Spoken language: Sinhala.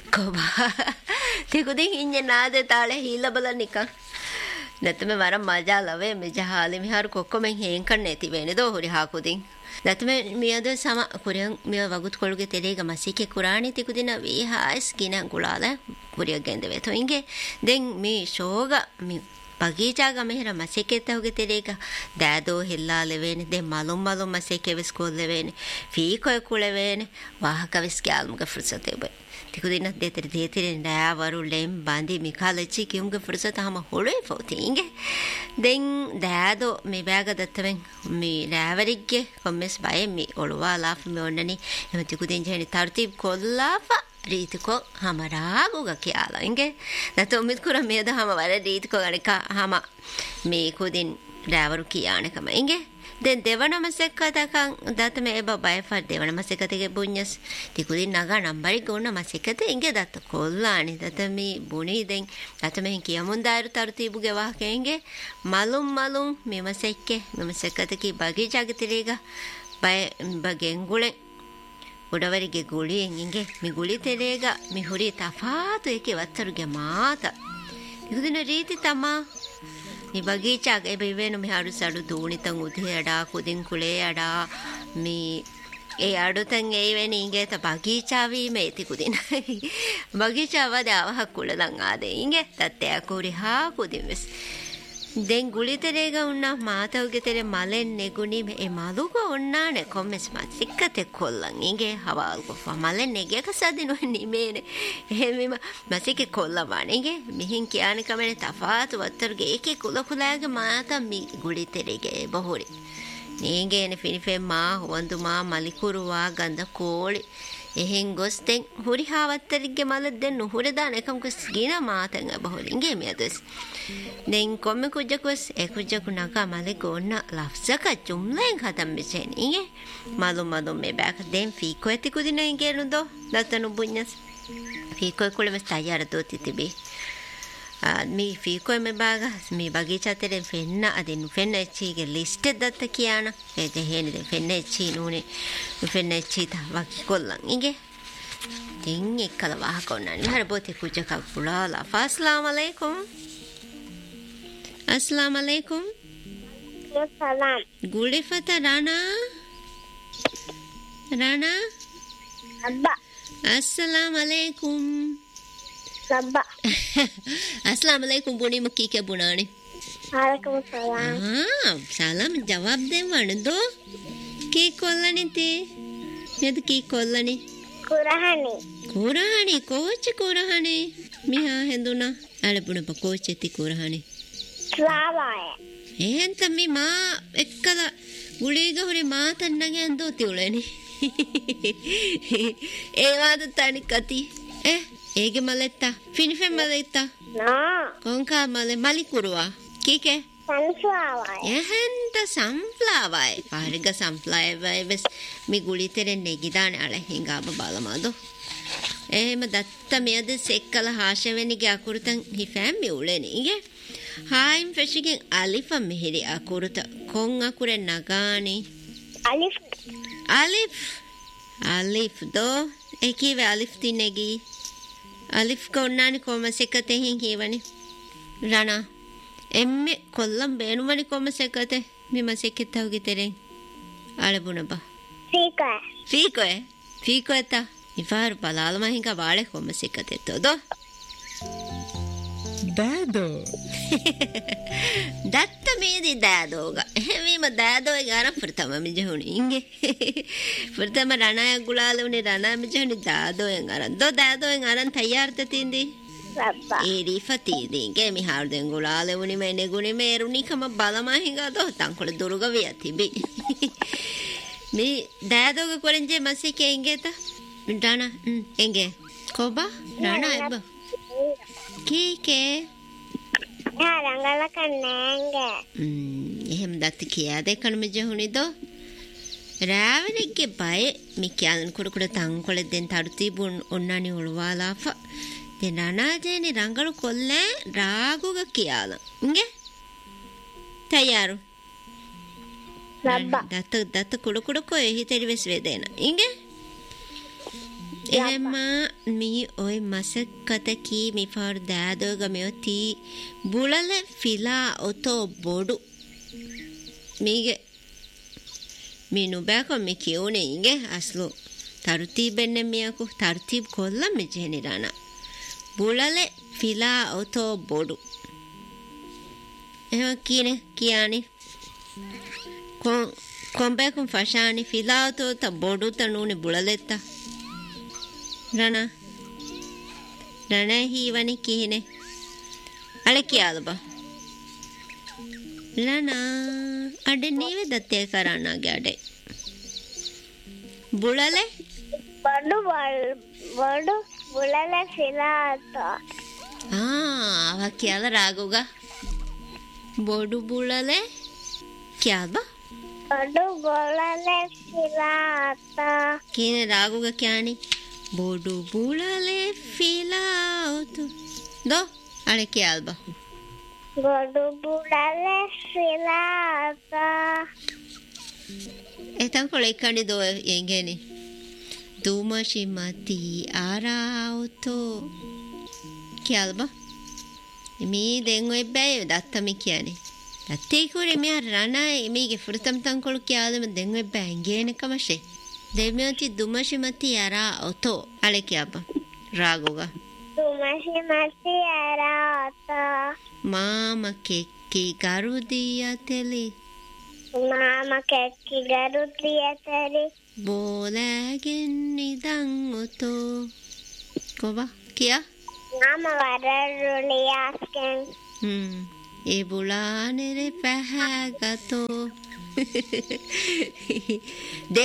කොබා තිකුදින් ඉන්නේ නාදේ තාලේ හීලා බලන්න නිකන් නැත්නම් වරම් මජා ලවේ මෙජහාලේ මිහාර කොක්කොමෙන් හේන් කන්න නැති වෙන්නේ දෝ හොරි හාකුදින් නැත්නම් මියද සම කුරියන් මිය වගුත් කොළුගේ තෙලේග මසිකේ කුරාණි තිකුදින වී හාස් කින ගුලාල කුරිය ගෙන්ද වෙතෝ ඉංගේ දැන් මේ ෂෝග මේ බගීචාග මෙහෙර මසිකේ තවගේ තෙලේග දෑදෝ හෙල්ලා ලෙවෙනේ දැන් මලුම් මලුම් මසිකේ විස්කෝල් ලෙවෙනේ ෆීකොය කුලෙවෙනේ වාහක විස්කෑල්මුගේ ෆෘසතේ බයි තිකුදින දෙතර නෑවරු ලෙම් බන්දි මිකාලච්චි කියුම්ගේ ෆෘසත හම හොලේ ෆෝතිංගේ දැන් දෑදෝ මේ බෑග දත්තවෙන් මේ නෑවරිග්ගේ කොම්මස් බය මේ ඔළුවා ලාෆ මේ ඔන්නනි එම තිකුදින් ජෙනි තර්තිබ් කොල්ලාෆා රීතිකෝ හමරාගුග කියලා ඉංගේ නැතො මිත් කුර මේද හම වර රීතිකෝ ගනිකා හම මේ කුදින් නෑවරු කියානකම ඉංගේ දැන් දෙවන මසෙක්කතකන් දත මේ බයෆර් දෙවන මසෙකතගේ බුඤ්ඤස් තිකුදින් නගා නම්බරි ගොන්න මසෙකත ඉංගේ දත කොල්ලානි දත මේ බුණි දැන් දත මෙන් කියමුන් දායරු තර්තිබුගේ වාහකෙන්ගේ මලුම් මේ මසෙක්කේ මසෙකතකී බගීචාගේ තිරේග බය බගෙන්ගුලෙන් උඩවරිගේ ගුලියෙන් ඉංගේ මේ ගුලි තෙරේග මේ හුරි තෆාතු එකේ වත්තරුගේ මාත තිකුදින රීති තමා මේ බගීචාග ඒ බෙවෙන මේ හරු සඩු දූනිතන් උදේ අඩා කුදින් කුලේ අඩා මේ ඒ අඩුතන් ඒ වෙන ඉංගේ ත බගීචාවී මේ තිකුදින බගීචාව දාවහ කුලලන් ආදේ ඉංගේ තත්තේ අකුරි හා කුදින් වෙස් දැන් ගුලිතරේග උන්නා මාතවගේ තෙරේ මලෙන් නෙගුණි මේ මලුක ඔන්නානේ කොම්මස් මසික්කතේ කොල්ලන් ඉංගේ හවාල් කොෆා මලෙන් නෙගයක සදිනො නිමේනේ එහෙමම මසිකේ කොල්ලමානේ ඉංගේ මිහින් කියානේ කමනේ තෆාතු වත්තරගේ ඒකේ කුලකුලාගේ මාතා මි ගුලිතරේගේ බහොරි නේගේනේ ෆිනිෆෙන් මා හොඳුමා මලිකුරුවා ගඳ කෝලි එහෙන් ගොස්තෙන් හුරි හාවත්තරිගේ මල දෙන්න නුහුරේ දාන එකම් කුස් ගින මාතංග බහොලින්ගේ මියදස් දැන් කොම්මෙ කුජකුස් ඒ කුජකු නගා මලේ ගොන්න ලෆ්සක ජුම්ලෙන් හදම් මෙසෙන් ඉගේ මලු මේ බෑක දැන් ෆීකෝ ඇති කුදින ඉගේ නුදෝ දතනු බුඤ්ඤස් ෆීකෝ කුලෙම තයාර දෝති තිබේ මේ ෆීකෝ මේ බාග මේ බගීචාතරෙන් ෆෙන්න අදින් ෆෙන්න චීගේ ලිස්ට් දත්ත කියාන ඒ දෙහෙනේ දැන් ෆෙන්න චී නෝනේ ෆෙන්න චී තවක් කොල්ලන් ඉගේ තින් එක්කල වහකොන්නන්නේ හර බොතේ කුජකක් පුලාලා අස්ලාම අලයිකුම් अस्सलाम वालेकुम सलाम गुलिफता राना अब्बा अस्सलाम वालेकुम अब्बा अस्सलाम वालेकुम बुनी मक्की के बुनाने वालेकुम सलाम हाँ सलाम जवाब दे वन दो की कोल्लनी ते यद की कोल्लनी कुराहानी कोच कुराहानी मिहा हेंदुना अरे बुना कोच ती कुराहानी ස්ලාවාය එහෙන් තමයි මා එක්කලා ගුලීග හොරේ මා තන්නගේ අන්දෝ තියුලනේ ඒ වාද තනි කති ඒගේ මලෙත්තා ෆිනිෆෙන් මලෙත්තා නා කොන්කා මලෙ මලිකුරුවා කීකේ සන්ෆ්ලවර් එහෙන්ට සන්ෆ්ලවර් පාරිග සන්ෆ්ලවර් වෙස් මේ ගුලිතරෙන් නෙගිදාන අල හිඟාබ බලමදෝ එහෙම දත්ත මෙයද සෙක්කලා හාෂවෙනිගේ අකුරුතන් හිෆෑම් මියුලනේ ඉගේ हाइम फेशिगे अलिफ मेहरी अकुरुत कोंग अकुरे नगानी अलिफ दो एक ही वे अलिफ तिनेगी अलिफ को उन्नानी कोम सेकते हैं कीवनी राना एम्मे कोल्लम बेनुवनी कोम सेकते मी मसेकिता होगी तेरे आले बुनबा फीको है ता इफार बलाल महिंगा वाले कोम सेकते तो दो दादो दत्त मेदी दादोगा मेम दादोए गारा प्रथम मिजहुनी इंगे प्रथम रणा गुलाले उनी रणा मिजहुनी दादोए गारन दो दादोए गारन तैयार ततिंदी रब्बा एरी फतीदी इंगे मी हारदेन गुलाले उनी मैंने गुनी मेरुनी कम बालमा हिंगा दो तंकुल दुर्ग वियतिबी मी दादोगे कोरंजे मसी के इंगे ता रणा इंगे कोबा रणा एब කීකේ යාරංගල කන්නෑංගේ එහෙම දත්ත කියා දෙකනම ජහුනිදෝ රාවණිගේ බය මිකියන් කුඩ තංකොල දෙන් තරුතිබුන් ඔන්නනි උල්වාලාෆ දෙන අනාජේනි රංගලු කොල්ලෑ රාගුග කියාල ඉංගේ තයාරු ලබ්බා දත්ත කුඩ කො එහි තෙරි වෙස් වේදේන ඉංගේ එහෙම මී ඔය මසකතකී මිෆාර් දාදෝග මෙොති බුලල ෆිලා ඔතෝ බොඩු මීගේ මී නුබෑකො මී කියුනේ ඉගේ අස්ලු තරුතීබෙන්නේ මියකු තරුතීබ් කොල්ලා මෙජෙනිරාන බුලල ෆිලා ඔතෝ බොඩු එහෙම කියානි කොම්බෑකුම් ෆෂානි ෆිලා ඔතෝ ත බොඩු තනූනේ බුලලෙත්තා රණ හීවනි කිහිනේ අල කියාද බා ලනා අඩ නීවේ දත්තේ කරන්නාගේ අඩේ බුලලේ බඩු බුලල ෆිලාතෝ ආ කියලා රාගුගා බොඩු බුලලේ කියාද බා බඩු බුලල ෆිලාතෝ කිනේ රාගුගා කියානි බොඩු බුලලේ ෆිලාතු දෝ අල කියාද බා බඩු බුලල ෆිලාතෝ එතන් කොලෙක්කණි දෝ යෙන්ගේනි දුමශිමති ආරාවතෝ කියාද බා මී දෙන් ඔය බෑ දත්තමි කියන්නේ දත්තේ කුරේ මෙයා රණයි මීගේ ෆෘතම් තංකොළු කියාදම දෙන් ඔය බෑ ගේන කමෂේ දෙමියති දුමශිමති ආරාවතෝ අල කියාබා රාගෝගා දුමශිමති ආරාවතෝ මාම කෙක්කි ගරුදියා තෙලි මාම කෙක්කි ගරුදියා බෝලෑගෙන් නිදන් ඔතෝ කොබා කියා මාම වරරුලියාස්කෙන් ඒ බුලානෙරේ පැහැගතෝ